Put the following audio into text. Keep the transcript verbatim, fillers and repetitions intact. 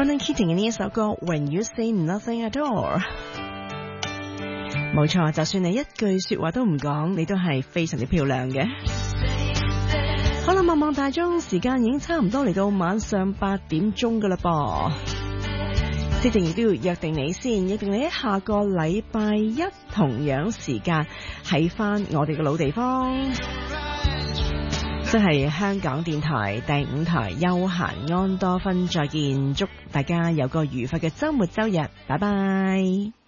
Ronan Keating 嘅呢一首歌 When You Say Nothing At All， 冇錯，就算你一句說話都唔講，你都係非常之漂亮嘅。好啦，望望大鐘，時間已經差唔多嚟到晚上八點鐘噶啦噃。即定亦都要約定你先，約定你喺下個禮拜一同樣時間喺翻我哋嘅老地方，即係香港電台第五台休閒安多芬。再見，祝大家有個愉快嘅週末週日，拜拜。